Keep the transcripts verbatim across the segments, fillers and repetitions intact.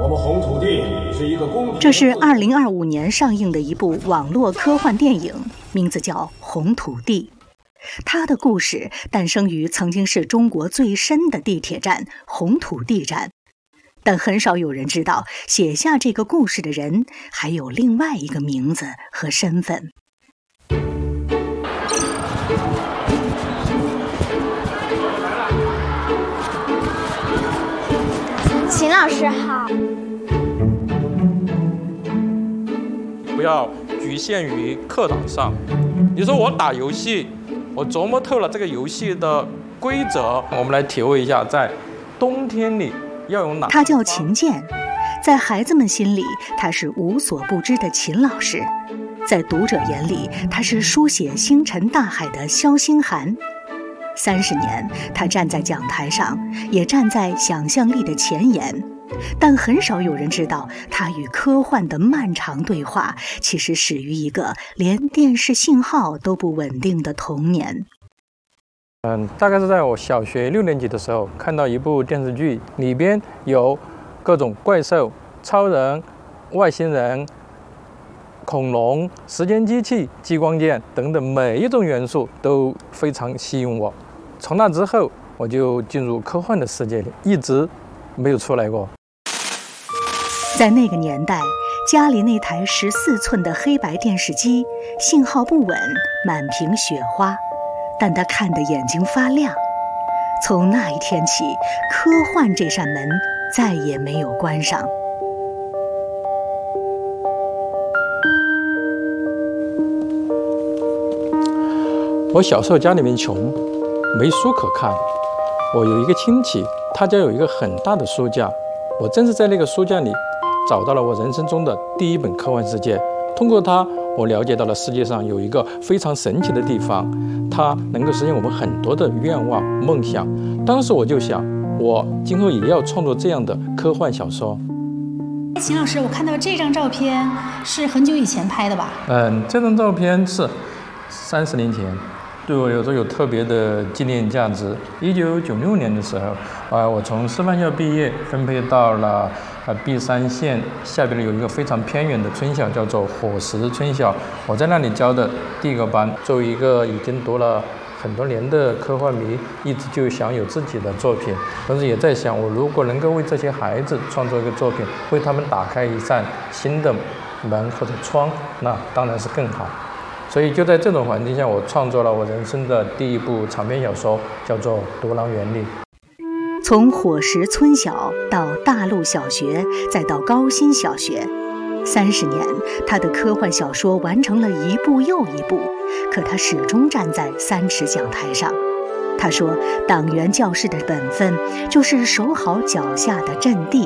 我们红土地是一个公平。 这是二零二五年上映的一部网络科幻电影，名字叫《红土地》。它的故事诞生于曾经是中国最深的地铁站——红土地站，但很少有人知道，写下这个故事的人还有另外一个名字和身份。 秦老师好。 不要局限于课堂上。你说我打游戏，我琢磨透了这个游戏的规则，我们来体会一下，在冬天里要有哪。 他叫秦健，在孩子们心里，他是无所不知的秦老师；在读者眼里，他是书写星辰大海的萧星涵。三十年，他站在讲台上，也站在想象力的前沿，但很少有人知道，他与科幻的漫长对话，其实始于一个连电视信号都不稳定的童年。 嗯，大概是在我小学六年级的时候，看到一部电视剧，里边有各种怪兽、超人、外星人、恐龙、时间机器、激光剑等等，每一种元素都非常吸引我。从那之后，我就进入科幻的世界里，一直没有出来过。 在那个年代，家里那台十四寸的黑白电视机信号不稳，满屏雪花，但他看得眼睛发亮。从那一天起，科幻这扇门再也没有关上。 我小时候家里面穷，没书可看。我有一个亲戚，他家有一个很大的书架，我正是在那个书架里找到了我人生中的第一本科幻世界。通过它，我了解到了世界上有一个非常神奇的地方，它能够实现我们很多的愿望、梦想。当时我就想，我今后也要创作这样的科幻小说。 秦老师，我看到这张照片是很久以前拍的吧？ 嗯，这张照片是三十年前。对我有时候有特别的纪念价值。一九九六年的时候，啊，我从师范校毕业，分配到了呃璧山县下边有一个非常偏远的村校，叫做火石村校。我在那里教的第一个班。作为一个已经读了很多年的科幻迷，一直就想有自己的作品，同时也在想，我如果能够为这些孩子创作一个作品，为他们打开一扇新的门或者窗，那当然是更好。所以就在这种环境下，我创作了我人生的第一部长篇小说，叫做《独狼原力》。 从火石村小到大陆小学，再到高新小学，三十年，他的科幻小说完成了一部又一部，可他始终站在三尺讲台上。他说，党员教师的本分就是守好脚下的阵地。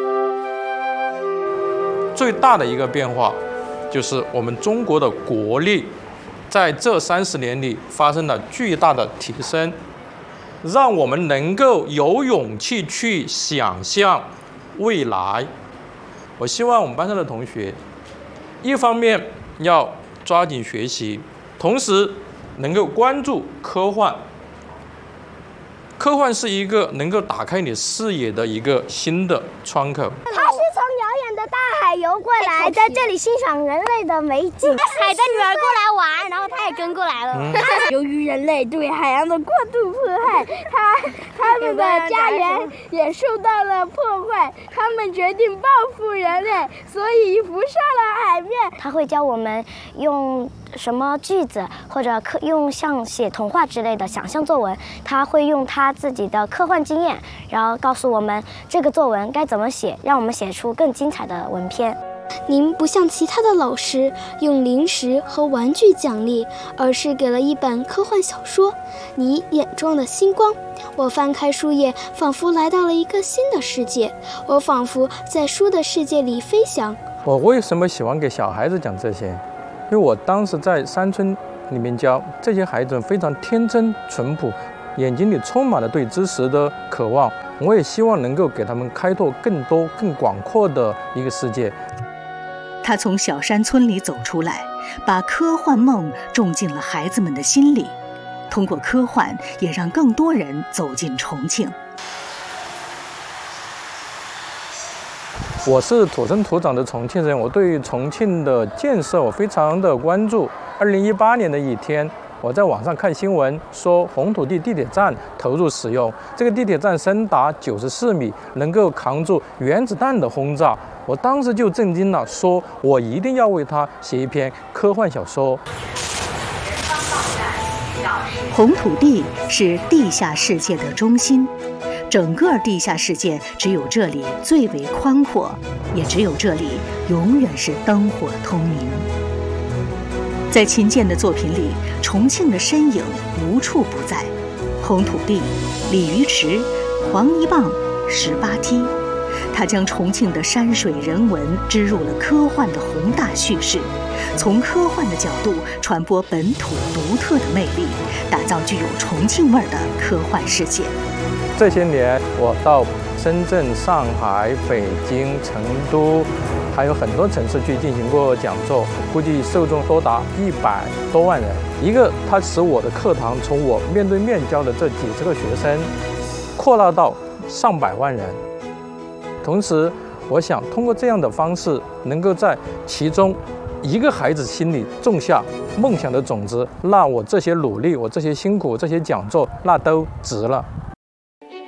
最大的一个变化，就是我们中国的国力在这三十年里发生了巨大的提升，让我们能够有勇气去想象未来。我希望我们班上的同学，一方面要抓紧学习，同时能够关注科幻。科幻是一个能够打开你视野的一个新的窗口。 大海游过来，在这里欣赏人类的美景。海的女儿过来玩，然后她也跟过来了。嗯、由于人类对海洋的过度迫害，他他们的家园也受到了破坏。他们决定报复人类，所以浮上了海面。他会教我们用什么句子，或者科用像写童话之类的想象作文。他会用他自己的科幻经验，然后告诉我们这个作文该怎么写，让我们写出更精彩的文篇。 您不像其他的老师用零食和玩具奖励，而是给了一本科幻小说，你眼中的星光。我翻开书页，仿佛来到了一个新的世界，我仿佛在书的世界里飞翔。 我为什么喜欢给小孩子讲这些？因为我当时在山村里面教这些孩子，非常天真淳朴，眼睛里充满了对知识的渴望。我也希望能够给他们开拓更多更广阔的一个世界。 他从小山村里走出来，把科幻梦种进了孩子们的心里，通过科幻也让更多人走进重庆。 我是土生土长的重庆人，我对重庆的建设我非常的关注。二零一八年的一天，我在网上看新闻说红土地地铁站投入使用，这个地铁站深达九十四米，能够扛住原子弹的轰炸。我当时就震惊了，说我一定要为它写一篇科幻小说。 红土地是地下世界的中心，整个地下世界只有这里最为宽阔，也只有这里永远是灯火通明。在秦建的作品里，重庆的身影无处不在，红土地、鲤鱼池、黄泥棒、十八梯，他将重庆的山水人文织入了科幻的宏大叙事，从科幻的角度传播本土独特的魅力，打造具有重庆味儿的科幻世界。 这些年，我到深圳、上海、北京、成都，还有很多城市去进行过讲座，估计受众多达一百多万人。一个，它使我的课堂从我面对面教的这几十个学生，扩大到上百万人。同时，我想通过这样的方式，能够在其中一个孩子心里种下梦想的种子，那我这些努力，我这些辛苦，这些讲座，那都值了。